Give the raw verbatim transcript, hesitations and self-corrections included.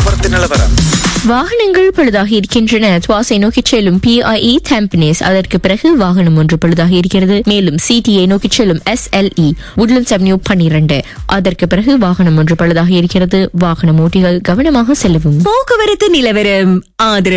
போக்குவரத்து நிலவரம். வாகனங்கள் பழுதாகி இருக்கின்றன. துவாசை நோக்கி செல்லும் பிஐஇ டெம்பனிஸ், அதற்கு பிறகு வாகனம் ஒன்று பழுதாகி இருக்கிறது. மேலும் சிடிஏ நோக்கி செல்லும் எஸ்எல்இ உட்லண்ட்ஸ் அவென்யூ பன்னிரண்டு, அதற்கு பிறகு வாகனம் ஒன்று பழுதாகி இருக்கிறது. வாகன ஓட்டிகள் கவனமாக செல்லவும். போக்குவரத்து நிலவரம் ஆதரவு